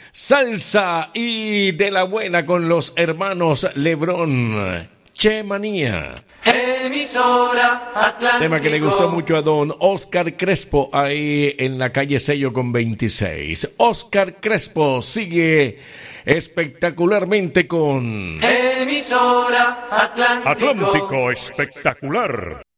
Salsa y de la buena con los hermanos Lebrón. Che Manía. Emisora Atlántico. Tema que le gustó mucho a don Oscar Crespo ahí en la calle Sello con 26. Oscar Crespo sigue espectacularmente con Emisora Atlántico. Atlántico espectacular.